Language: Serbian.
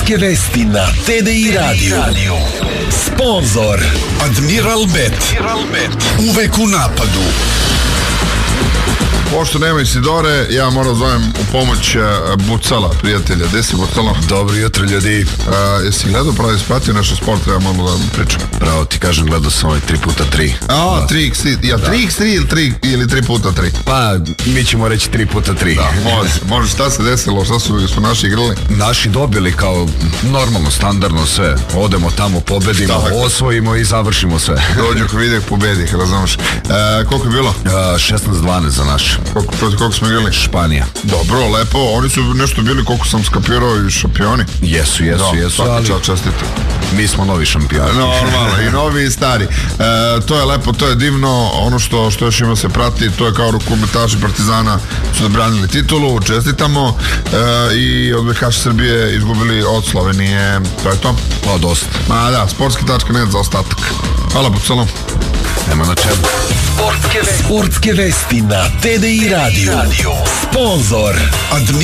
Sportske vesti na TDI Radio. Sponzor Admiral Bet. Uvek u napadu. Pošto nema Isidore, ja moram zovem u pomoć Bucala, prijatelja. Gde si, Bucalo? Dobro jutro, ljudi. Jesi gledao, pravo ispratio nešto sport, treba malo da pričam. Pravo ti kažem, gledao sam ovaj 3x3. 3x3, ja 3x3 ili 3x3? Pa, mi ćemo reći 3x3. Da, može, šta se desilo, šta su naši igrali? Naši dobili kao normalno, standardno sve. Odemo tamo, pobedimo, osvojimo i završimo sve. Dođu ko vide, pobedi, razumeš. Koliko je bilo? 16-12 za naš. Koliko smo igrali? Španija. Dobro, lepo, oni su nešto bili, koliko sam skapirao, i šampioni. Jesu, ali čestite. Mi smo novi šampioni. Normalno, i novi i stari. To je lepo, to je divno, ono što još ima se prati, to je kao rukometaši Partizana su zabranili titulu, čestitamo, i odbojkaši Srbije izgubili od Slovenije, to je to. Pa dosta. Ma da, sportski.net za ostatak. Hvala, Bucalo. Nema na čemu. Sportske vesti na TDI Radio. Sponzor Admiral